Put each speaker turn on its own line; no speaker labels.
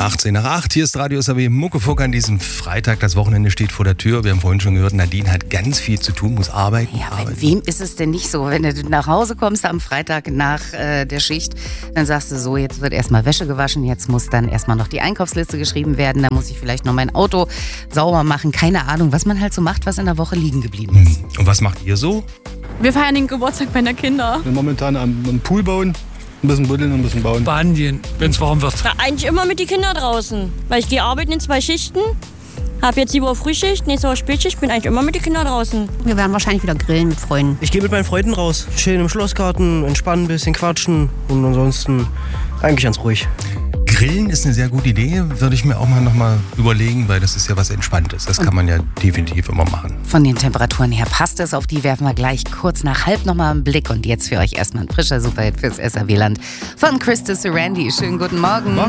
18 nach 8, hier ist Radio SAW Muckefuck an diesem Freitag. Das Wochenende steht vor der Tür. Wir haben vorhin schon gehört, Nadine hat ganz viel zu tun, muss arbeiten.
Ja, bei wem ist es denn nicht so? Wenn du nach Hause kommst am Freitag nach der Schicht, dann sagst du so, jetzt wird erstmal Wäsche gewaschen, jetzt muss dann erstmal noch die Einkaufsliste geschrieben werden, dann muss ich vielleicht noch mein Auto sauber machen. Keine Ahnung, was man halt so macht, was in der Woche liegen geblieben ist.
Und was macht ihr so?
Wir feiern den Geburtstag meiner Kinder.
Wir momentan am Pool bauen. Ein bisschen buddeln und ein bisschen bauen.
Baden gehen, wenn es warm wird.
Na, eigentlich immer mit den Kindern draußen. Weil ich gehe arbeiten in 2 Schichten. Hab jetzt die Woche Frühschicht, nächste Woche Spätschicht. Bin eigentlich immer mit den Kindern draußen.
Wir werden wahrscheinlich wieder grillen mit Freunden.
Ich gehe mit meinen Freunden raus. Schön im Schlossgarten, entspannen, ein bisschen quatschen. Und ansonsten eigentlich ganz ruhig.
Grillen ist eine sehr gute Idee, würde ich mir auch mal nochmal überlegen, weil das ist ja was Entspanntes. Das kann man ja definitiv immer machen.
Von den Temperaturen her passt es. Auf die werfen wir gleich kurz nach halb nochmal einen Blick. Und jetzt für euch erstmal ein frischer Superhit fürs SAW-Land von Christus Randy. Schönen guten Morgen.